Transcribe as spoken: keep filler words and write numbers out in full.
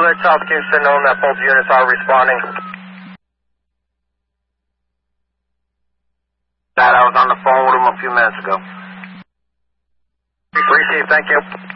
let South Houston know that both units are responding. That I was on the phone with him a few minutes ago. Received, thank you.